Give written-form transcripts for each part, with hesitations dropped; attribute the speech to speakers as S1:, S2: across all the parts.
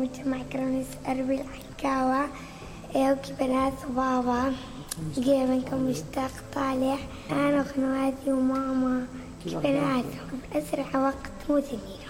S1: مجتمع كرونيس أربيل العنكاوة. وكي بنات وبابا جاي منكم مشتاق طالع أنا وخنواتي وماما كي بناتهم أسرع وقت مو ثمينة.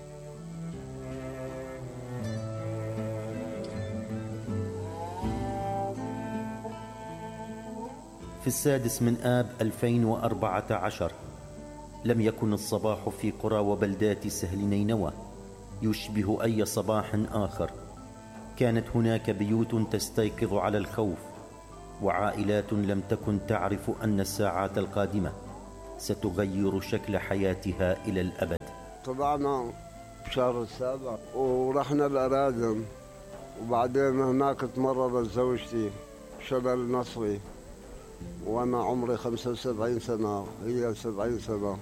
S2: في 6 آب 2014 لم يكن الصباح في قرى وبلدات سهل نينوى يشبه أي صباح آخر. كانت هناك بيوت تستيقظ على الخوف، وعائلات لم تكن تعرف أن الساعات القادمة ستغير شكل حياتها إلى الأبد.
S3: طلعنا بشهر 7 ورحنا الأرادم، وبعدين هناك تمرضت زوجتي شلل نصري وأنا عمري 75 سنة، هي 70 سنة،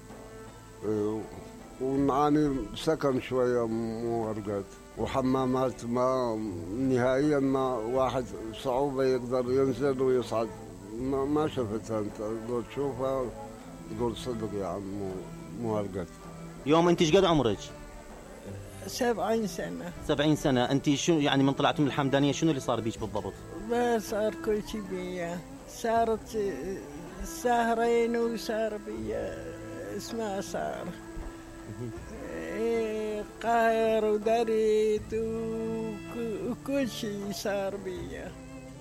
S3: ونعاني سكن شوية مورقات وحمامات ما نهائيا، ما واحد صعوبة يقدر ينزل ويصعد. ما شفتها أنت لو تشوفها تقول صدق يا عم مورقات.
S2: يوم أنت ايش قد عمرك؟
S4: 70 سنة.
S2: 70 سنة. أنت شو يعني من طلعت من الحمدانية شنو اللي صار بيك بالضبط؟
S4: ما صار كل شيء بيا، صارت سهرين وصار بيا اسمها صار قاهر ودريت وكل شيء صار بيا.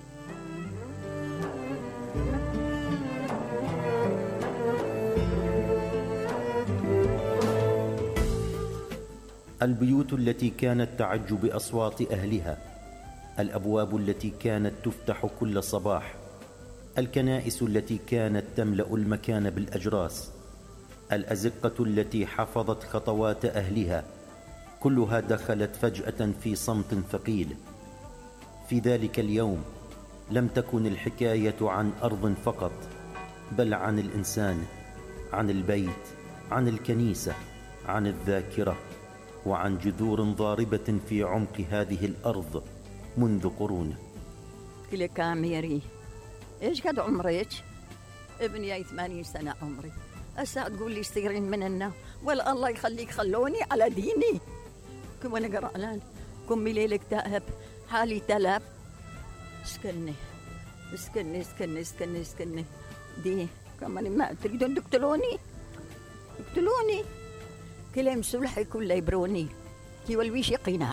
S2: البيوت التي كانت تعج بأصوات أهلها، الأبواب التي كانت تفتح كل صباح، الكنائس التي كانت تملأ المكان بالأجراس، الأزقة التي حفظت خطوات أهلها، كلها دخلت فجأة في صمت ثقيل. في ذلك اليوم لم تكن الحكاية عن أرض فقط، بل عن الإنسان، عن البيت، عن الكنيسة، عن الذاكرة، وعن جذور ضاربة في عمق هذه الأرض منذ قرون.
S5: لك عميري إيش قد عمرك؟ ابني 80 سنة عمري. هسه تقول لي استيرين مننا، ولا الله يخليك خلوني على ديني. كم أنا قرأ لان كم ليلك تأهب حالي تلف. اسكني اسكني اسكني اسكني اسكني دي كمان ما تريدون تقتلوني؟ تقتلوني كلام سلحي كله يبروني كي والويش قناع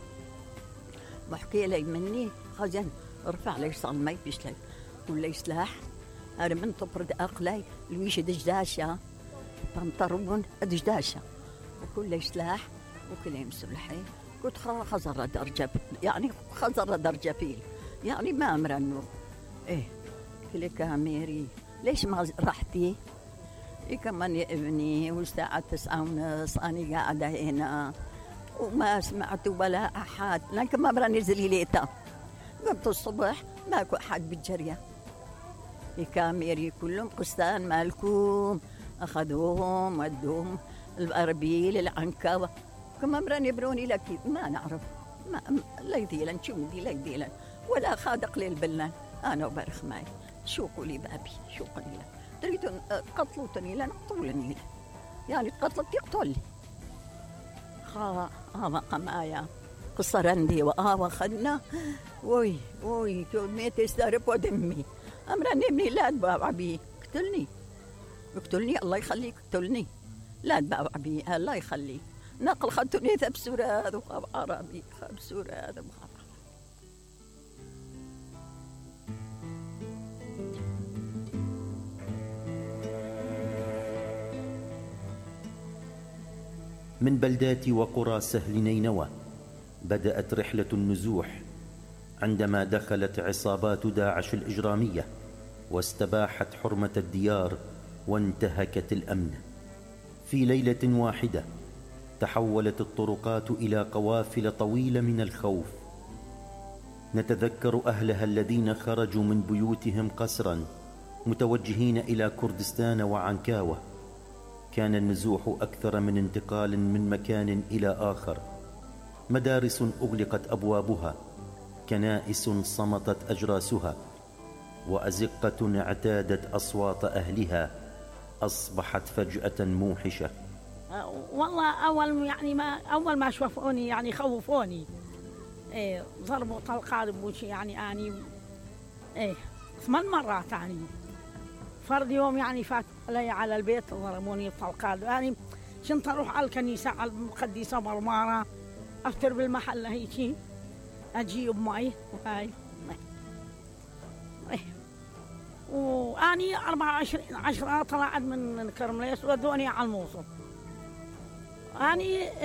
S5: بحكي لي مني خزن ارفع لي صلمي بيش لي كل سلاح أنا من طبرد أقلي الويش دجداشة بنطرون دجداشة وكل سلاح وكلام سلحي كنت خزر درجة يعني خزر درجة فيل يعني ما أمرنه إيه كلك أميري ليش ما رحتي؟ إيه كمان يا ابني والساعة 9:30 أنا قاعدة هنا وما سمعت ولا أحد لكن ما برا نزل ليتا قمت الصبح ماكو أحد بالجرية يكاميري كلهم قسطان مالكم أخذوهم ودوهم الأربيل العنكاوة كما براني بروني لك ما نعرف ما لا يديلن شو مدي لا يديلن ولا خادق للبلن أنا وبرخ ماي شو قولي بابي شو قولي لك تريدون قتلوتني لن اقتلني له يعني قتلت يقتلني هذا قمايا قصرندي وخدنا وي ميت يسترب ودمي أمرني ابني لا تباوع بي اقتلني الله يخليك اقتلني لا تباوع بي الله يخليك نقل خدتني ثبسورة هذا وخاب عربي خبسورة هذا وخاب
S2: من بلدات وقرى سهل نينوى بدأت رحلة النزوح عندما دخلت عصابات داعش الإجرامية واستباحت حرمة الديار وانتهكت الأمن. في ليلة واحدة تحولت الطرقات إلى قوافل طويلة من الخوف. نتذكر أهلها الذين خرجوا من بيوتهم قسرا متوجهين إلى كردستان وعنكاوة. كان النزوح أكثر من انتقال من مكان إلى آخر. مدارس أغلقت أبوابها، كنائس صمتت أجراسها، وأزقة اعتادت أصوات أهلها أصبحت فجأة موحشة.
S6: والله أول ما شافوني يعني خوفوني ايه ضربوا طلقات بوشي يعني اني 8 مرات يعني فرد يوم يعني فات علي على البيت ضربوني الطلقات يعني كنت اروح على الكنيسه على المقدسه مرماره افتر بالمحل هيجي اجيب مي وهاي واني 24/10 طلعت من كرمليس ودوني على الموصل اني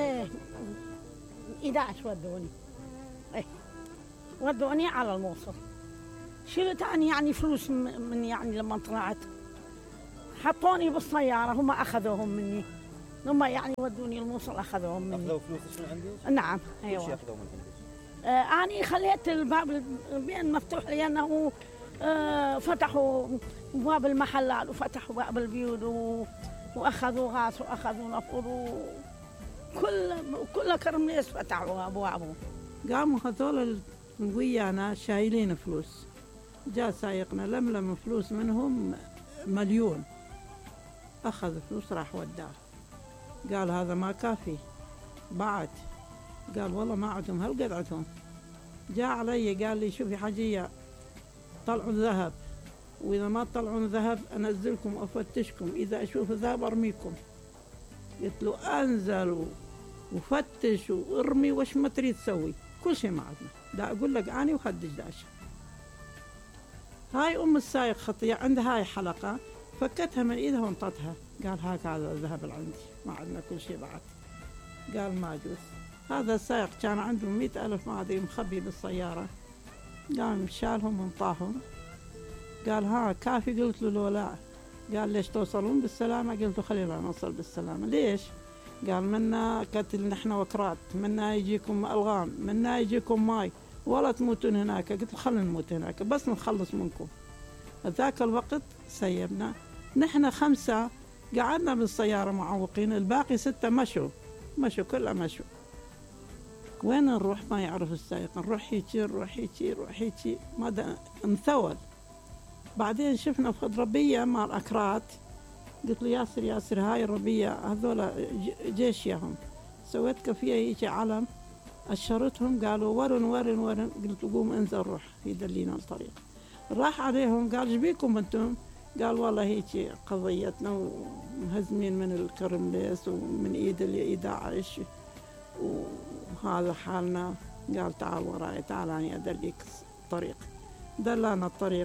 S6: 11 ودوني على الموصل شلت اني يعني فلوس من يعني لما طلعت حطوني بالسياره هم اخذوهم مني هم يعني ودوني الموصل اخذوهم مني.
S2: اخذوا فلوسك من عندك؟
S6: نعم ايوه.
S2: ايش اخذوا من عندك؟
S6: اني خليت الباب بين مفتوح لانه فتحوا باب المحلات وفتحوا باب البيوت واخذوا غاز واخذوا نفط كل كرمليس فتحوا ابوابه.
S7: قاموا هذول ويانا شايلين فلوس، جاء سايقنا لملم فلوس منهم 1,000,000 أخذ فلوس راح وداه. قال هذا ما كافي بعد، قال والله ما عندهم هالقد عندهم. جاء علي قال لي شوفي حجية طلعوا الذهب، وإذا ما تطلعون ذهب أنزلكم وأفتشكم، إذا أشوف ذهب أرميكم. قلت له أنزل وفتش وارمي وش ما تريد تسوي، كل شيء ما عندنا. دا أقول لك أنا وخدش داشة. هاي أم السايق خطية عندها هاي حلقة فكتها من إيدها وانطتها، قال هذا الذهب اللي عندي ما عندنا كل شيء بعد. قال ما يجوز. هذا السائق كان عنده 100,000 ما أدري مخبي بالسيارة، قام شالهم وانطاهم. قال ها كافي؟ قلت له لا. قال ليش توصلون بالسلامة؟ قلت له خلينا نوصل بالسلامة. ليش؟ قال منا قتل نحن وكرات، منا يجيكم ألغام، منا يجيكم ماي، ولا تموتون هناك. قلت له خلينا نموت هناك بس نخلص منكم. ذاك الوقت سيبنا نحن 5 قعدنا بالسيارة معوقين، الباقي 6 مشوا كلها مشوا. وين نروح ما يعرف السائق، نروح هيجي ما انثول. بعدين شفنا في ربية مال أكرات، قلت له ياسر هاي الربية هذولا جيش ياهم، سويت كفية هيجي علم أشرتهم. قالوا ورن. قلت له قوم انزل روح يدلينا الطريق. راح عليهم قال جبيكم انتم؟ قال والله هيك قضيتنا ومهزمين من الكرمليس ومن ايد اللي داعش وهذا حالنا. قال تعال وراي، تعال اني ادليك الطريق. دلانا الطريق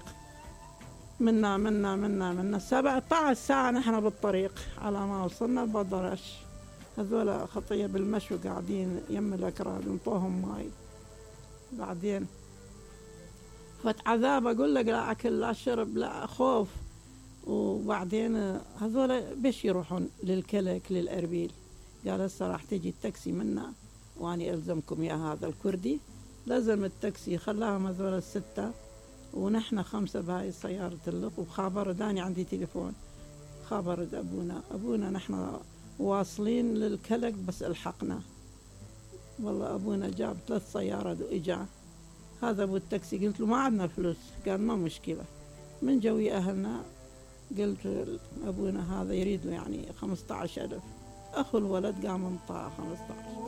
S7: منا 17 ساعة نحن بالطريق على ما وصلنا البدرش. هذولا خطية بالمشي قاعدين يم الأكراد نطوهم ماي. بعدين فت عذاب أقول لك لا أكل لا شرب لا خوف. وبعدين هذولا بيش يروحون للكلك للأربيل. قال هسه راح تجي التاكسي منا وأني ألزمكم يا هذا الكردي. لازم التاكسي خلاهم هذولا 6 ونحن 5 بهاي سيارة اللق. وخابر داني عندي تليفون، خابر أبونا نحن واصلين للكلك بس الحقنا. والله أبونا جاب 3 سيارات وإجا. هذا أبو التاكسي قلت له ما عندنا فلوس. قال ما مشكلة من جوي أهلنا. قلت أبونا هذا يريد يعني 15,000. أخو الولد قام انطاه 15.